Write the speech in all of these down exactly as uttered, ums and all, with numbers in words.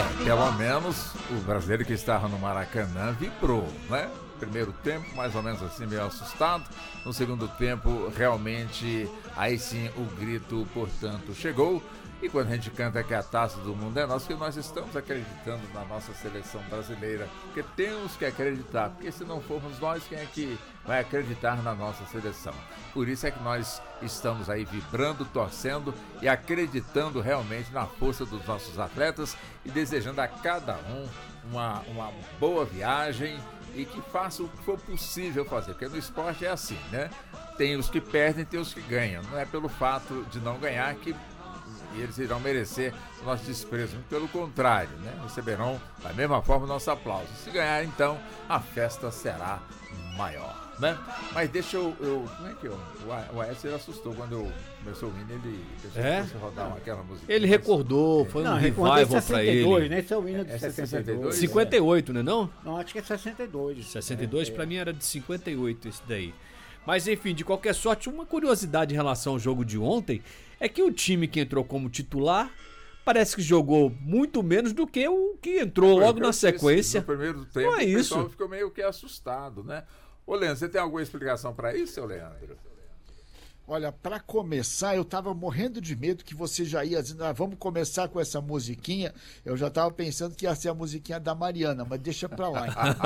Pelo menos o brasileiro que estava no Maracanã vibrou, né? Primeiro tempo, mais ou menos assim, meio assustado. No segundo tempo, realmente, aí sim o grito, portanto, chegou. E quando a gente canta que a taça do mundo é nossa, que nós estamos acreditando na nossa seleção brasileira. Porque temos que acreditar, porque se não formos nós, quem é que vai acreditar na nossa seleção? Por isso é que nós estamos aí vibrando, torcendo e acreditando realmente na força dos nossos atletas e desejando a cada um uma, uma boa viagem e que faça o que for possível fazer, porque no esporte é assim, né? Tem os que perdem, tem os que ganham. Não é pelo fato de não ganhar que e eles irão merecer o nosso desprezo, pelo contrário, né? Receberão da mesma forma o nosso aplauso. Se ganhar, então, a festa será maior, né? Mas deixa eu, eu como é que eu, o Aécio assustou quando eu começou o hino, ele deixou é? rodar uma, aquela música. Ele recordou, foi não, um revival pra ele. Né? Esse é o hino de é sessenta e dois. cinquenta e oito, né não? Não, acho que é sessenta e dois. sessenta e dois, é, pra é. mim era de cinquenta e oito esse daí. Mas enfim, de qualquer sorte, uma curiosidade em relação ao jogo de ontem é que o time que entrou como titular parece que jogou muito menos do que o que entrou logo na sequência. No primeiro tempo, não é o pessoal isso. ficou meio que assustado, né? Ô Leandro, você tem alguma explicação para isso, seu Leandro? Olha, para começar, eu tava morrendo de medo que você já ia dizendo, ah, vamos começar com essa musiquinha. Eu já tava pensando que ia ser a musiquinha da Mariana, mas deixa pra lá.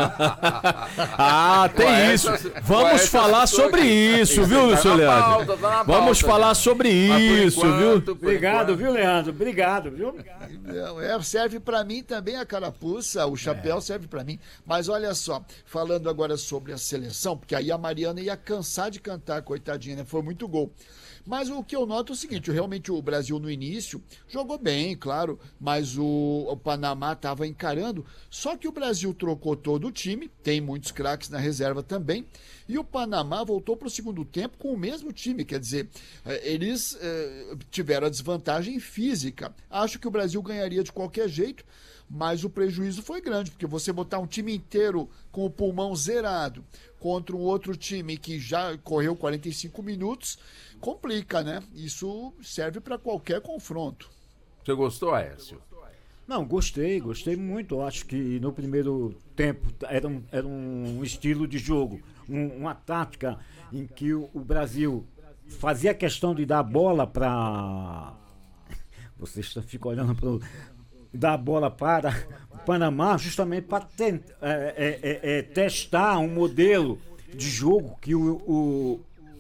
ah, tem ué, isso. Essa, vamos ué, falar sobre isso, isso, viu, tá seu Leandro? Pauta, tá vamos pauta, falar né? sobre isso, enquanto, viu? Obrigado, enquanto. viu, Leandro? Obrigado, viu? É, serve para mim também a carapuça, o chapéu é. serve para mim. Mas olha só, falando agora sobre a seleção, porque aí a Mariana ia cansar de cantar, coitadinha, né? Foi muito gol. Mas o que eu noto é o seguinte, realmente o Brasil no início jogou bem, claro, mas o, o Panamá estava encarando, só que o Brasil trocou todo o time, tem muitos craques na reserva também, e o Panamá voltou para o segundo tempo com o mesmo time, quer dizer, eles eh, tiveram a desvantagem física. Acho que o Brasil ganharia de qualquer jeito, mas o prejuízo foi grande, porque você botar um time inteiro com o pulmão zerado contra um outro time que já correu quarenta e cinco minutos, complica, né? Isso serve para qualquer confronto. Você gostou, Aécio? Não, gostei, gostei muito. Acho que no primeiro tempo era um, era um estilo de jogo, um, uma tática em que o, o Brasil fazia questão de dar bola para... Você fica olhando para o... dar a bola para o Panamá justamente para é, é, é, testar um modelo de jogo que o, o,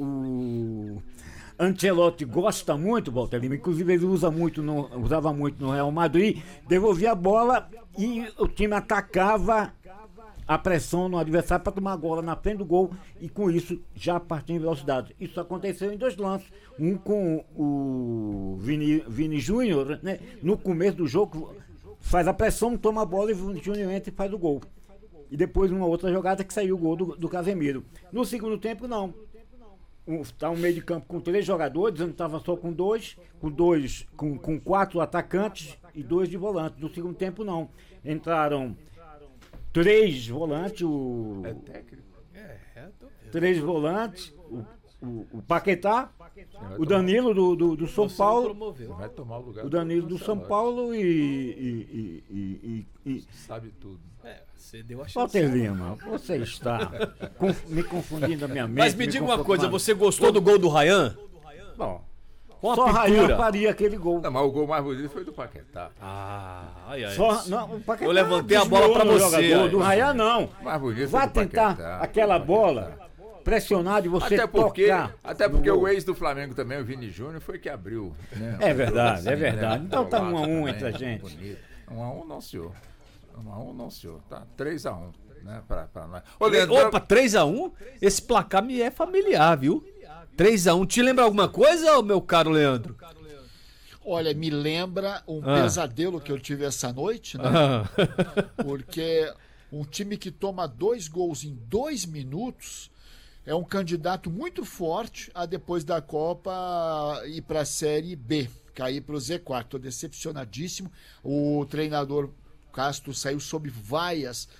o Ancelotti gosta muito, Walter Lima. Inclusive ele usa muito no, usava muito no Real Madrid, devolvia a bola e o time atacava a pressão no adversário para tomar a bola na frente do gol e com isso já partir em velocidade. Isso aconteceu em dois lances, um com o Vini, Vini Júnior, né? No começo do jogo faz a pressão, toma a bola e o Vini Júnior entra e faz o gol. E depois uma outra jogada que saiu o gol do, do Casemiro. No segundo tempo não. Está um, um meio de campo com três jogadores, não estava só com dois, com dois, com, com quatro atacantes e dois de volante. No segundo tempo não. Entraram três volantes, o. É técnico? É, é tô... Três volantes, o, o, o Paquetá, o Danilo do, do, do São Paulo. Vai tomar o lugar o Danilo do São Paulo e. e, e, e, e sabe tudo. É, você deu a chance. Walter Lima, você está conf, me confundindo a minha mente. Mas me, me diga uma coisa, você gostou do gol do Ryan? Bom. Com a só Ryan faria aquele gol. Não, mas o gol mais bonito foi do Paquetá. Ah, ai, ai. Só, não, o Paquetá eu levantei a bola pra você. Jogador, do Ryan não. Mais bonito Vai tentar Paquetá, aquela bola pressionado e você até porque, tocar. Até porque o ex do Flamengo também, o Vini Júnior, foi que abriu. Né? É verdade, assim, é verdade. Né? Então tá um a um entre a gente. Bonito. Um a um não, senhor. Um a um não, senhor. Tá três a um. Né, pra, pra nós. Ô, Leandro, opa, três a um? Esse placar me é familiar, viu? três a um. Te lembra alguma coisa, meu caro Leandro? Olha, me lembra um ah. pesadelo que eu tive essa noite, né? Ah. Porque um time que toma dois gols em dois minutos é um candidato muito forte a depois da Copa ir para a Série B, cair para o Z quatro. Estou decepcionadíssimo. O treinador Castro saiu sob vaias